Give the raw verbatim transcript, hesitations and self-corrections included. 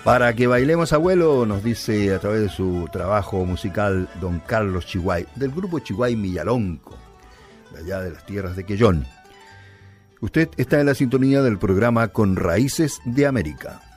Para que bailemos, abuelo, nos dice a través de su trabajo musical don Carlos Chiguay, del grupo Chiguay Millalonco, de allá de las tierras de Quellón. Usted está en la sintonía del programa Con Raíces de América.